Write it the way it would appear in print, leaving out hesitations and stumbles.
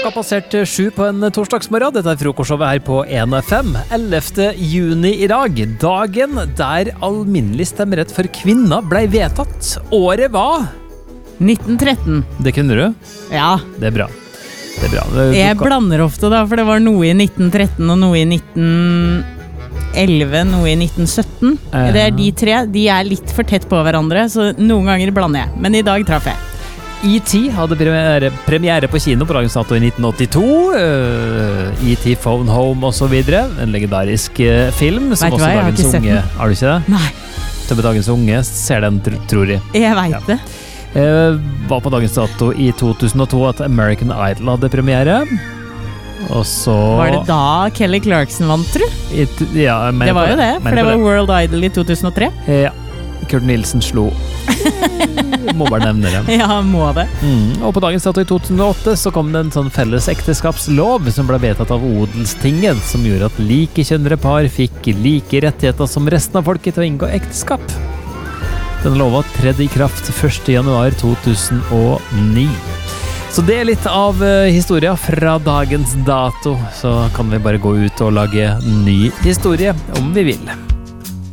Klokka passert 7 på en torsdagsmorgen. Dette frokostshowet her på 1FM. 11. juni i dag. Dagen der alminnelig stemmerett for kvinner ble vedtatt. Året var 1913. Det kunne du? Ja. Det er bra. Jeg blander ofte da, for det var noe i 1913 og noe i 1911, noe i 1917. Det er de tre. De er litt for tett på hverandre, så noen ganger blander jeg. Men i dag traff jeg. E.T. hadde premiere på kino på dagens dato i 1982. E.T. Phone Home og så videre. En legendarisk film som også dagens unge... Har du ikke det? Nei. Til dagens unge ser den, tror jeg. Jeg vet det. Var på dagens dato i 2002 at American Idol hadde premiere. Og så... Var det da Kelly Clarkson vant, tror du? Ja, det var jo det, for det var World Idol i 2003. Ja. Kurt Nilsen slo. Må bare nevne det. Ja, må det. Og på dagens dato i 2008 så kom det en sånn felles ekteskapslov som ble vedtatt av Odelstinget, som gjorde at likekjønnede par fikk like rettigheter som resten av folket til å inngå ekteskap. Den lova tredde i kraft 1. januar 2009. Så det er litt av historia fra dagens dato. Så kan vi bare gå ut og lage ny historie om vi vil.